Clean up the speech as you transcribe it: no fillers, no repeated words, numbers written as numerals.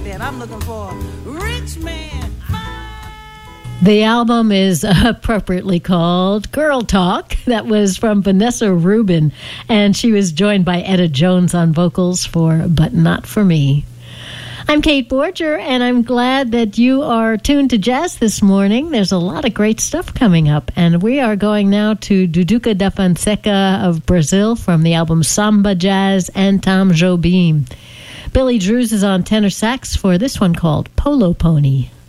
that. I'm looking for a rich man. The album is appropriately called Girl Talk. That was from Vanessa Rubin, and she was joined by Etta Jones on vocals for But Not For Me. I'm Kate Borger, and I'm glad that you are tuned to jazz this morning. There's a lot of great stuff coming up, and we are going now to Duduca da Fonseca of Brazil from the album Samba Jazz and Tom Jobim. Billy Drews is on tenor sax for this one called Polo Pony.